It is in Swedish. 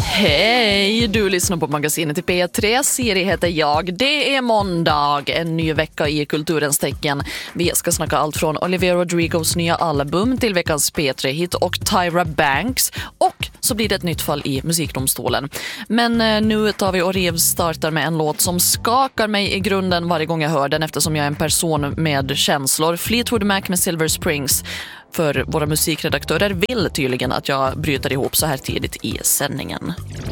Hej, du lyssnar på magasinet i P3. Siri heter jag. Det är måndag, en ny vecka i kulturens tecken. Vi ska snacka allt från Olivia Rodrigos nya album till veckans P3-hit och Tyra Banks. Och så blir det ett nytt fall i musikdomstolen. Men nu tar vi och rivstartar med en låt som skakar mig i grunden varje gång jag hör den, eftersom jag är en person med känslor. Fleetwood Mac med Silver Springs. För våra musikredaktörer vill tydligen att jag bryter ihop så här tidigt i sändningen.